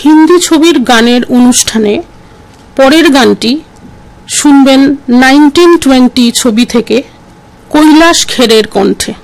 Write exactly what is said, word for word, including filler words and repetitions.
হিন্দি ছবির গানের অনুষ্ঠানে পরের গানটি শুনবেন নাইনটিন টোয়েন্টি ছবি থেকে কৈলাস খেরের কণ্ঠে।